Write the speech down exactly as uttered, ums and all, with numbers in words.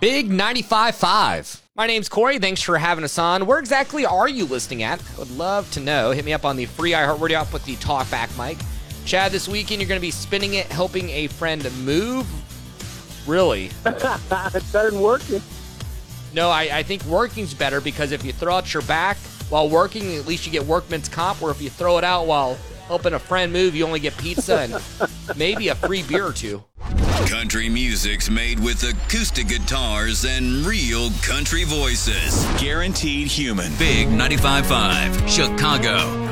Big ninety-five point five. My name's Corey. Thanks for having us on. Where exactly are you listening at? I would love to know. Hit me up on the free iHeartRadio app with the talkback mic. Chad, this weekend you're going to be spinning it, helping a friend move. Really? It's better than working. No, I, I think working's better because if you throw out your back while working, at least you get workman's comp, or if you throw it out while helping a friend move, you only get pizza and maybe a free beer or two. Country music's made with acoustic guitars and real country voices. Guaranteed human. Big ninety-five point five, Chicago.